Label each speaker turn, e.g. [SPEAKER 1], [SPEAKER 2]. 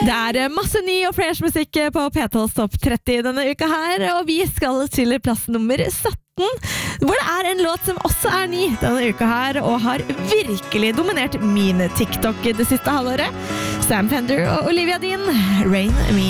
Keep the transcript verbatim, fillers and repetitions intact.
[SPEAKER 1] Det er masse ny og fresh musikk på P tolvs Topp tretti denne uka her, og vi skal til plass nummer sytten, hvor det er en låt som også er ny denne uka her, og har virkelig dominert min TikTok det siste halvåret. Sam Fender og Olivia Dean, Rain Me.